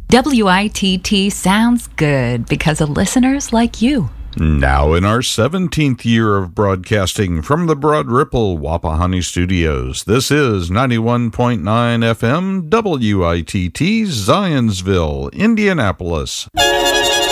WITT sounds good because of listeners like you. Now in our 17th year of broadcasting from the Broad Ripple Wapahani Studios, this is 91.9 FM WITT Zionsville, Indianapolis.